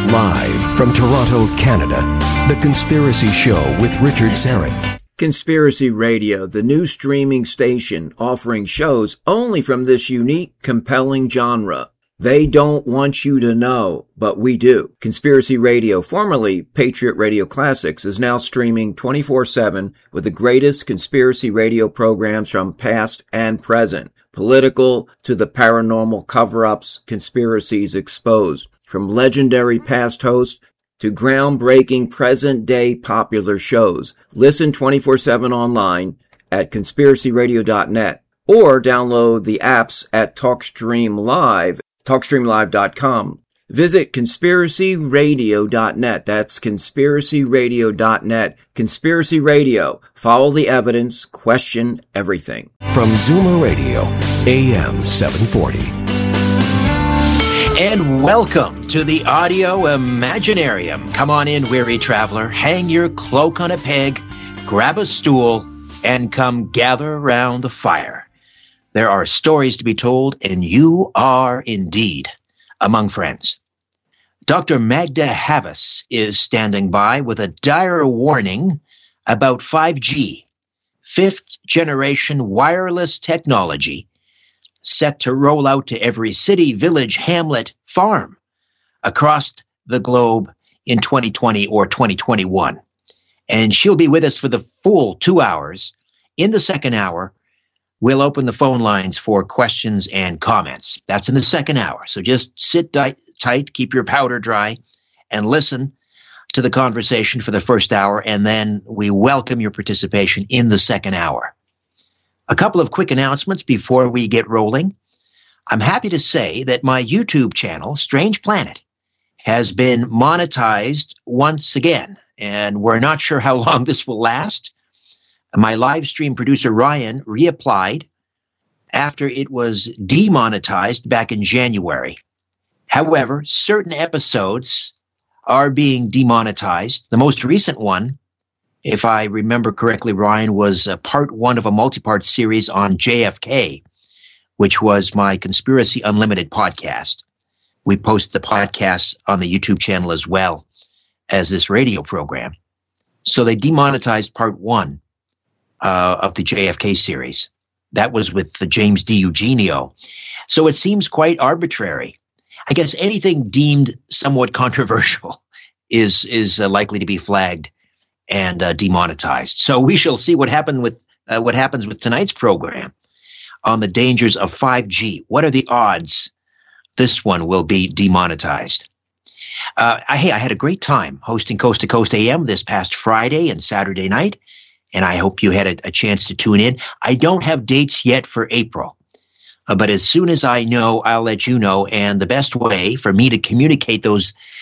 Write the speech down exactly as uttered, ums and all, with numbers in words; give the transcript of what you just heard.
Live from Toronto, Canada, The Conspiracy Show with Richard Syrett. Conspiracy Radio, the new streaming station offering shows only from this unique, compelling genre. They don't want you to know, but we do. Conspiracy Radio, formerly Patriot Radio Classics, is now streaming twenty-four seven with the greatest conspiracy radio programs from past and present. Political to the paranormal cover-ups, conspiracies exposed. From legendary past hosts to groundbreaking present-day popular shows. Listen twenty-four seven online at conspiracy radio dot net or download the apps at TalkStream Live, talk stream live dot com. Visit conspiracy radio dot net. That's conspiracy radio dot net. Conspiracy Radio. Follow the evidence. Question everything. From Zoomer Radio, A M seven forty. And welcome to the Audio Imaginarium. Come on in, weary traveler. Hang your cloak on a peg, grab a stool, and come gather around the fire. There are stories to be told, and you are indeed among friends. Doctor Magda Havas is standing by with a dire warning about five G, fifth generation wireless technology, set to roll out to every city, village, hamlet, farm across the globe in twenty twenty or twenty twenty-one. And she'll be with us for the full two hours. In the second hour, we'll open the phone lines for questions and comments. That's in the second hour. So just sit di- tight, keep your powder dry, and listen to the conversation for the first hour, and then we welcome your participation in the second hour. A couple of quick announcements before we get rolling. I'm happy to say that my YouTube channel, Strange Planet, has been monetized once again, and we're not sure how long this will last. My live stream producer, Ryan, reapplied after it was demonetized back in January. However, certain episodes are being demonetized. The most recent one, if I remember correctly, Ryan, was uh, part one of a multi-part series on J F K, which was my Conspiracy Unlimited podcast. We post the podcast on the YouTube channel as well as this radio program. So they demonetized part one uh, of the J F K series. That was with the James D. Eugenio. So it seems quite arbitrary. I guess anything deemed somewhat controversial is, is uh, likely to be flagged and uh, demonetized. So we shall see what happened with uh, what happens with tonight's program on the dangers of five G. What are the odds this one will be demonetized? Uh, I, hey, I had a great time hosting Coast to Coast A M this past Friday and Saturday night, and I hope you had a, a chance to tune in. I don't have dates yet for April, uh, but as soon as I know, I'll let you know. And the best way for me to communicate those